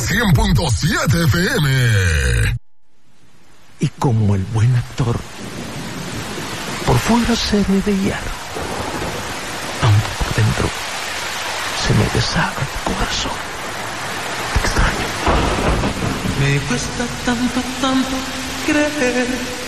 100.7 FM. Y como el buen actor, por fuera seré de hierro, aunque por dentro se me deshaga el corazón. Te extraño. Me cuesta tanto, tanto creer